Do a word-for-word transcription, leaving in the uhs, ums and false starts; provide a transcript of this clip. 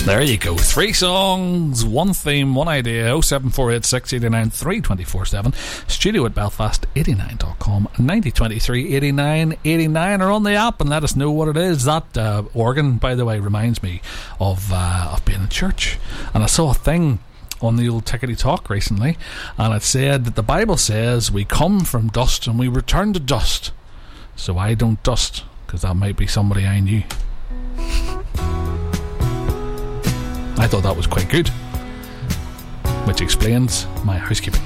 There you go. Three songs, one theme, one idea. oh seven four eight six eight nine three two four seven. Studio at belfast eighty-nine dot com. ninety twenty-three eighty-nine eighty-nine, or on the app, and let us know what it is. That uh, organ, by the way, reminds me of uh, of being in church. And I saw a thing on the old Tickety Talk recently, and it said that the Bible says we come from dust and we return to dust. So I don't dust, because that might be somebody I knew. I thought that was quite good, which explains my housekeeping.